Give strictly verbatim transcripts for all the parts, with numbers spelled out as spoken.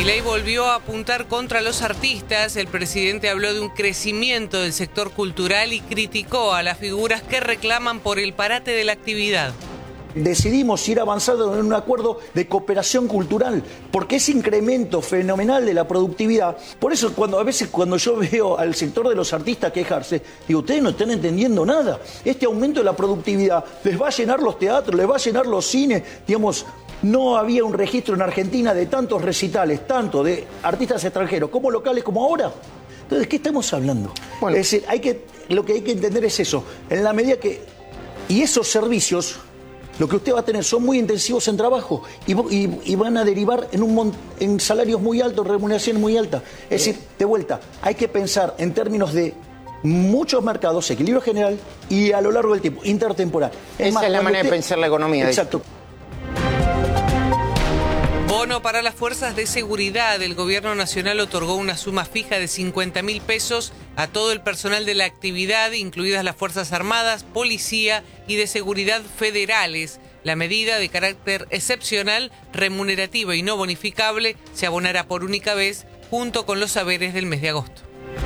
Milei volvió a apuntar contra los artistas. El presidente habló de un crecimiento del sector cultural y criticó a las figuras que reclaman por el parate de la actividad. Decidimos ir avanzando en un acuerdo de cooperación cultural, porque ese incremento fenomenal de la productividad, por eso cuando a veces cuando yo veo al sector de los artistas quejarse, digo, ustedes no están entendiendo nada. Este aumento de la productividad les va a llenar los teatros, les va a llenar los cines, digamos. No había un registro en Argentina de tantos recitales, tanto de artistas extranjeros como locales como ahora. Entonces, ¿de qué estamos hablando? Bueno. Es decir, hay que, lo que hay que entender es eso, en la medida que... Y esos servicios... Lo que usted va a tener son muy intensivos en trabajo y, y, y van a derivar en, un, en salarios muy altos, remuneraciones muy altas. Es decir, de vuelta, hay que pensar en términos de muchos mercados, equilibrio general y a lo largo del tiempo, intertemporal. Es Esa más, es la manera usted... de pensar la economía. Exacto. Bono para las fuerzas de seguridad. El gobierno nacional otorgó una suma fija de cincuenta mil pesos a todo el personal de la actividad, incluidas las Fuerzas Armadas, Policía y de Seguridad federales. La medida, de carácter excepcional, remunerativa y no bonificable, se abonará por única vez junto con los haberes del mes de agosto.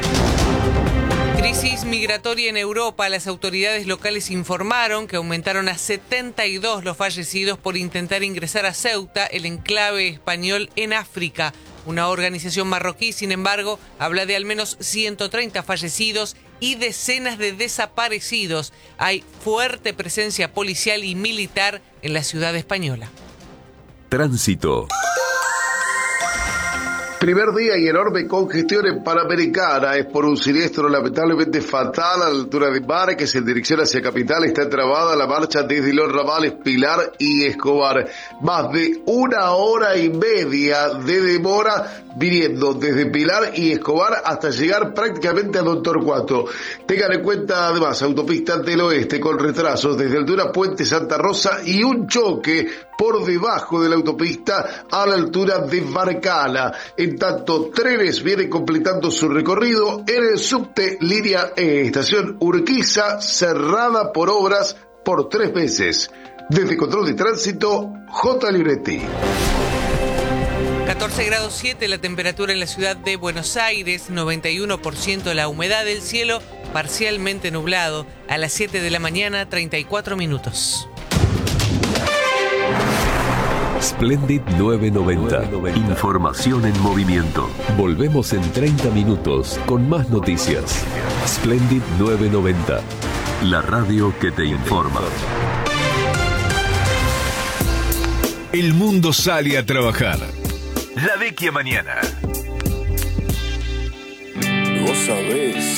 Crisis migratoria en Europa. Las autoridades locales informaron que aumentaron a setenta y dos los fallecidos por intentar ingresar a Ceuta, el enclave español en África. Una organización marroquí, sin embargo, habla de al menos ciento treinta fallecidos y decenas de desaparecidos. Hay fuerte presencia policial y militar en la ciudad española. Tránsito. Primer día y enorme congestión en Panamericana. Es por un siniestro lamentablemente fatal a la altura de Márquez en dirección hacia Capital. Está trabada la marcha desde los ramales Pilar y Escobar. Más de una hora y media de demora viniendo desde Pilar y Escobar hasta llegar prácticamente a Don Torcuato. Tengan en cuenta además autopista del Oeste con retrasos desde altura Puente Santa Rosa y un choque por debajo de la autopista a la altura de Barcala. En tanto, trenes vienen completando su recorrido en el subte línea E, estación Urquiza, cerrada por obras por tres meses. Desde Control de Tránsito, J. Libretti. catorce grados siete la temperatura en la ciudad de Buenos Aires, noventa y uno por ciento la humedad del cielo, parcialmente nublado. A las siete de la mañana, treinta y cuatro minutos. Splendid novecientos noventa. Información en movimiento. Volvemos en treinta minutos con más noticias. Splendid novecientos noventa. La radio que te informa. El mundo sale a trabajar. La vecchia mañana. Vos sabés